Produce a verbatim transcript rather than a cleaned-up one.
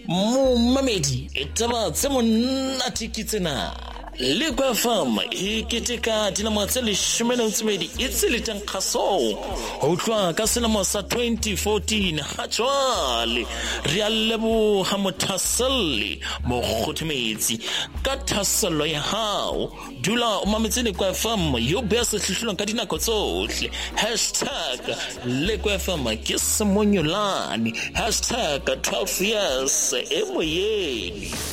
Mamedi etaba tse monate ke tsena le kwa fama e keteka dinamo tse leshome le metso e tse le teng kgaso ho tloha ka selemo sa twenty fourteen ha jwale re a leboha mothaselle mo kgothometsi ka thaselo ya hao dula o mametse le kwa fama yo beha sehlohlolong ka dinako tsohle hashtag le kwa fama ke semonyolane hashtag twelve years emoyeni.